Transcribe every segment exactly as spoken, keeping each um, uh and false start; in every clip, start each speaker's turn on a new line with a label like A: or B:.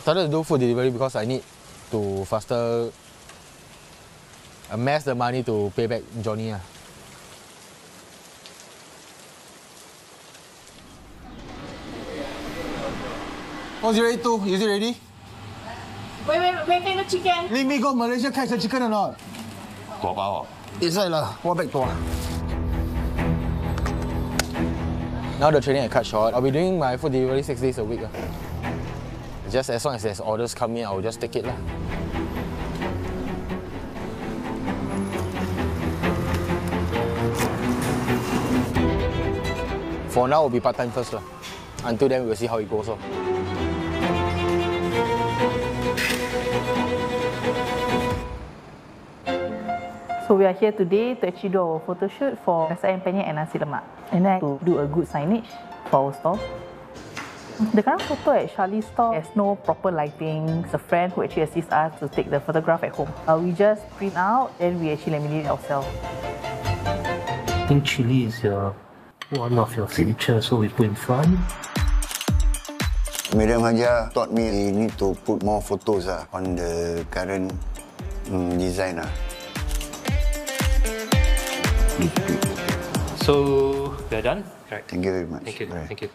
A: started to do food delivery because I need to faster amass the money to pay back Johnny. Uh. Oh, zero eight two, is it ready?
B: Wait, wait, wait, wait, the chicken.
A: Let me go Malaysia catch the chicken or not?
C: 多包哦。
A: Inside lah, one bag two. Now the training I cut short. I'll be doing my food delivery six days a week. Uh. Just as long as there's orders come in, I'll just take it lah. For now, it'll be part-time first lah. Until then, we'll see how it goes. Oh.
D: So we are here today to actually do our photo shoot for nasi ayam penyet and nasi lemak. And then to do a good signage for our store. The current photo at Charlie's store has no proper lighting. It's a friend who actually assists us to take the photograph at home. Uh, we just print out and we actually laminate it ourselves.
E: I think chili is your, one of your signature, so we put in front.
F: Madam Haja taught me we need to put more photos uh, on the current um, design. Uh.
E: So we are done. Right.
F: Thank you very much.
E: Thank you.
F: Right.
E: Thank you.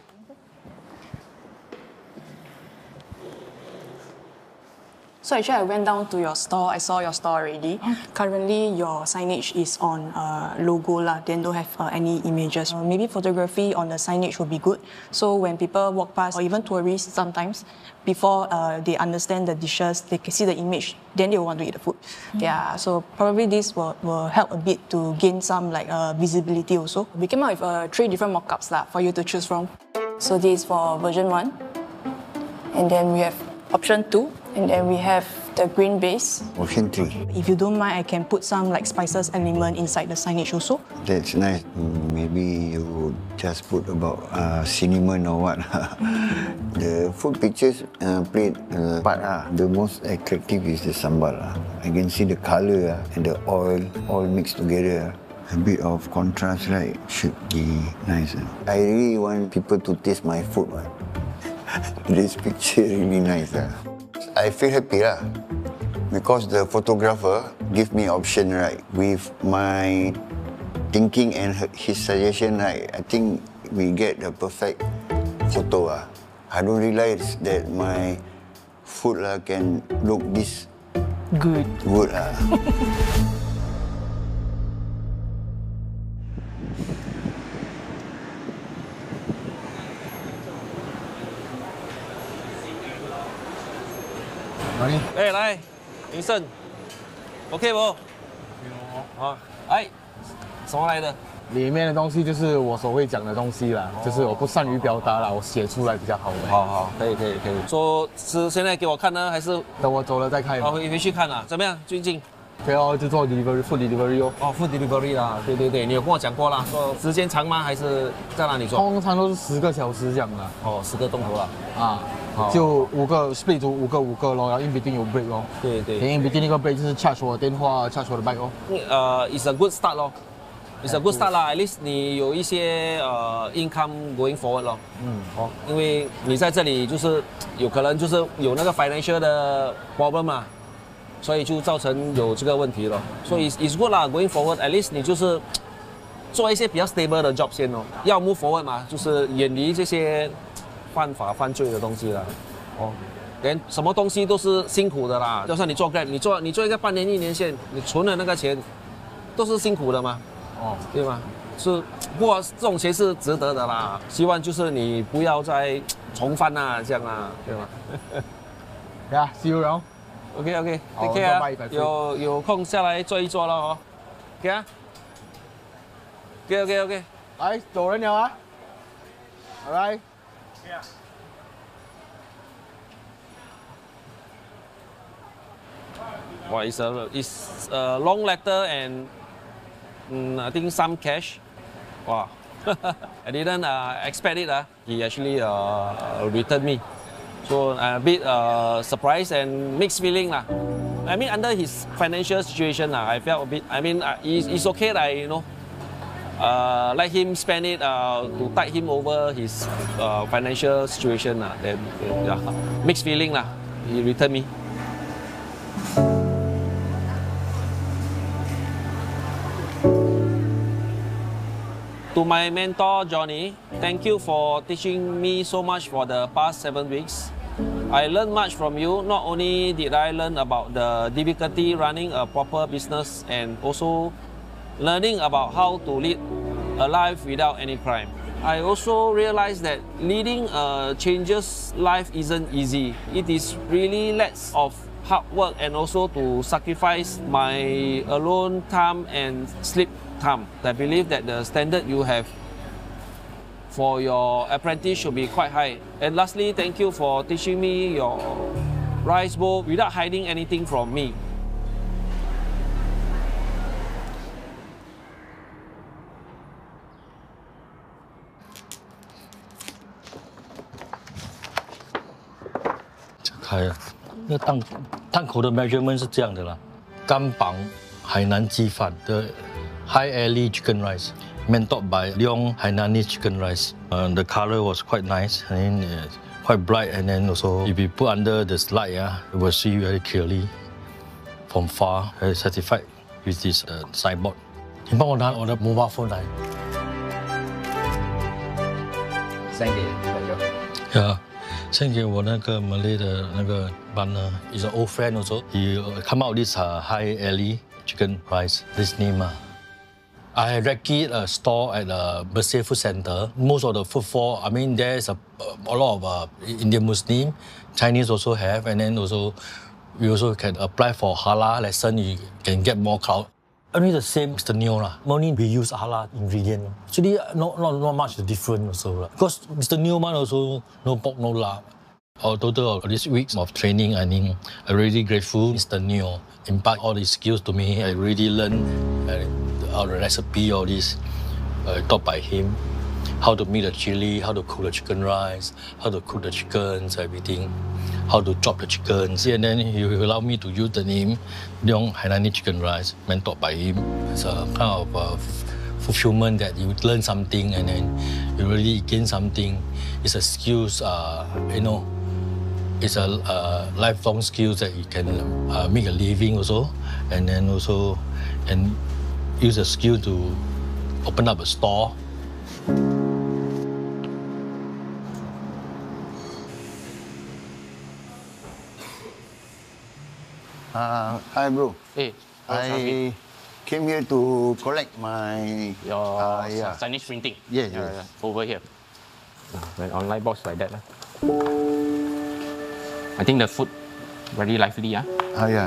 G: So actually, I went down to your store. I saw your store already. Currently, your signage is on uh, logo lah. Then don't have uh, any images. Uh, maybe photography on the signage would be good. So when people walk past, or even tourists sometimes, before uh, they understand the dishes, they can see the image. Then they will want to eat the food. Mm-hmm. Yeah. So probably this will, will help a bit to gain some like uh, visibility also. We came out with uh, three different mock-ups lah for you to choose from. So this is for version one, and then we have option two. And then we have the green base.
F: Option three.
G: If you don't mind, I can put some like spices element inside the signage also.
F: That's nice. Maybe you would just put about uh, cinnamon or what. The food pictures uh, played uh, part. Uh, the most attractive is the sambal. Uh. I can see the color uh, and the oil all mixed together. A bit of contrast, right? Should be nice. Uh. I really want people to taste my food. Uh. This picture really nice. Uh. I feel happy lah, because the photographer give me option, right, with my thinking and his suggestion, right. I think we get the perfect photo lah. I don't realize that my food lah can look this
D: Good.
F: Good lah.
C: 哎，来，云胜 ，OK 不？好，哎，什么来的？
A: 里面的东西就是我所会讲的东西啦，哦、就是我不善于表达啦，我写出来比较好。
C: 好好，可以可以可以。说是现在给我看呢，还是
A: 等我走了再看？
C: 好，回回去看啦，怎么样？最近？
A: 可以哦，就做 delivery food delivery 哦。
C: 哦 ，food delivery 啦，对对对，你有跟我讲过啦，说时间长吗？还是在哪里做？
A: 通常都是十个小时这样啦。
C: 哦，十个钟头啦。
A: 啊。就五个 split 组五个五个咯，然后 in between 有 break 咯。
C: 对对。
A: in between 那个 break 就是 charge 我的电话 ，charge 我的 bike 哦。
C: 呃 ，is a good start 咯 ，is a good start 啦。At least 你有一些呃 income going forward 咯。嗯。哦，因为你在这里就是有可能就是有那个 financial 的 problem 嘛，所以就造成有这个问题了。所以 is good 啦 ，going forward at least 你就是做一些比较 stable 的 job 先哦。要 move forward 嘛，就是远离这些犯法犯罪的东西了。哦，连什么东西都是辛苦的啦。就算你做 Grab， 你做你做一个半年一年线，你存的那个钱都是辛苦的嘛。哦，对吗？是，不过这种钱是值得的啦。希望就是你不要再重犯啊，这样啊，对吗
A: ？Yeah, see you around.
C: OK OK， take care 啊。有有空下来坐一坐了哦。OK 啊。OK OK OK。
A: 来，走人了啊。Alright。
C: Wow, it's a it's a long letter and mm, I think some cash. Wow, I didn't uh, expect it. Uh. He actually uh, returned me, so I'm a bit uh, surprised and mixed feeling lah. I mean, under his financial situation lah, I felt a bit. I mean, uh, it's, it's okay that you know, uh, let him spend it uh, to tide him over his uh, financial situation lah. Then yeah, mixed feeling lah. he returned me. To my mentor, Johnny, thank you for teaching me so much for the past seven weeks. I learned much from you. Not only did I learn about the difficulty running a proper business and also learning about how to lead a life without any crime. I also realized that leading a changes life isn't easy. It is really lots of hard work and also to sacrifice my alone time and sleep time. I believe that the standard you have for your apprentice should be quite high. And lastly, thank you for teaching me your rice bowl without hiding anything from me.
E: 开了，那档档口的 measurement 是这样的啦，干绑海南鸡饭的 High Alley chicken rice, mentored by Leong Hainanese chicken rice. Uh, the color was quite nice and then, uh, quite bright, and then also if you put under the light, yeah, you will see very clearly from far. Uh, certified with this uh, signboard. 你帮我拿我的 mobile phone 来。
H: Send 给朋友。
E: Yeah. Send 给我那个 Malay 的那个 partner. He's an old friend also. He come out this uh, High Alley chicken rice. This name. Uh. I recce a store at the Bersih Food Center. Most of the footfall, I mean, there's a, a lot of uh, Indian Muslim, Chinese also have, and then also we also can apply for halal lesson. You can get more crowd. Only the same Mister Neo lah. Only we use halal ingredient. Actually, not not not much different also lah. Because Mister Neo man also no pork, no lard. Our total of these weeks of training, I mean, I'm really grateful Mister Neo impart all these skills to me. I really learned uh, all the recipe, all this uh, taught by him. How to make the chili, how to cook the chicken rice, how to cook the chickens, everything. How to chop the chickens. And then he allowed me to use the name Leong Hainanese chicken rice, mentored by him. It's a kind of uh, fulfillment that you learn something and then you really gain something. It's a skills, uh, you know, it's a uh, lifelong skills that you can uh, make a living also, and then also and use a skill to open up a store.
F: Uh, hi, bro.
H: Hey,
F: I came here to collect my
H: your
F: uh, yeah.
H: signage printing.
F: Yes,
H: yeah,
F: yes.
H: yeah. Over here. An online box like that. Lah. I think the food very lively. Ah.
F: Ah, yeah.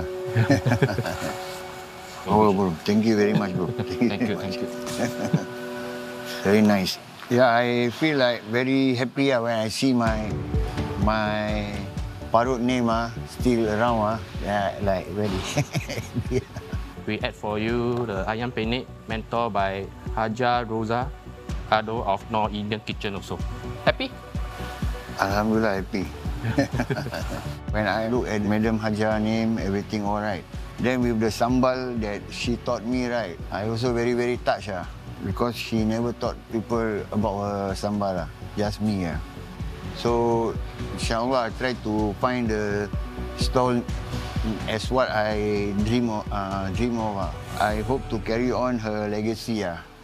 F: Oh, bro. Thank you very much, bro. Thank you.
H: Thank you. Thank you.
F: Very nice. Yeah, I feel like very happy uh, when I see my my Parut name uh, still around. Uh. Yeah, like very happy.
H: We add for you the Ayam Penyet, mentored by Haja Rosa Ado of North Indian Kitchen also. Happy?
F: Alhamdulillah, happy. When I look at Madam Haja name, everything all right. Then with the sambal that she taught me, right, I also very, very touched. Uh, because she never taught people about her sambal, uh, just me. Uh. So, inshallah, I try to find the stall as what I dream of. Uh, dream of uh. I hope to carry on her legacy. Uh.